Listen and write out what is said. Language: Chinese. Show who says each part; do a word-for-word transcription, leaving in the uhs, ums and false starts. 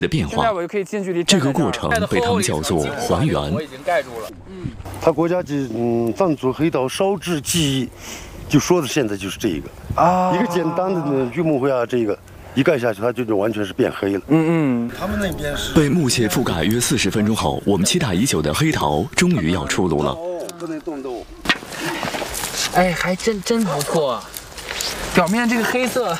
Speaker 1: 的变化。
Speaker 2: 我就可以近距离
Speaker 1: 这个过程被他们叫做还原。
Speaker 2: 我已经盖住了。
Speaker 3: 嗯，他国家级嗯藏族黑陶烧制技艺，就说的现在就是这一个啊，一个简单的榆木灰啊，这个一盖下去，它就就完全是变黑了。
Speaker 2: 嗯嗯，
Speaker 3: 他们那边是
Speaker 1: 被木屑覆盖约四十分钟后，我们期待已久的黑陶终于要出炉了。
Speaker 3: 哦，不能动动。
Speaker 2: 哎，还真真不错。表面这个黑色